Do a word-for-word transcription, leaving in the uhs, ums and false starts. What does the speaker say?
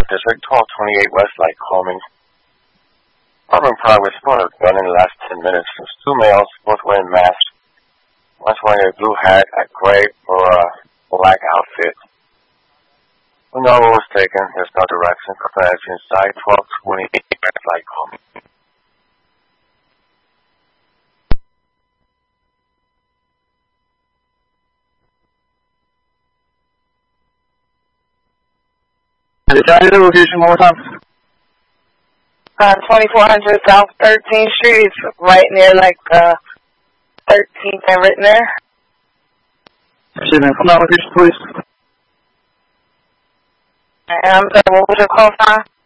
District, twelve twenty-eight West Light Calming. Urban Progress reported a gun in the last ten minutes. There's two males, both wearing masks. One's wearing a blue hat, a gray or a black outfit. We know what was taken. There's no direction. Capacity inside, twelve twenty-eight West Light Calming. Try the location one more time. Uh, twenty-four hundred South thirteenth Street. It's right near, like, uh, thirteenth and written there. Shit, man. Come down location, please. And I'm sorry, what was your call sign?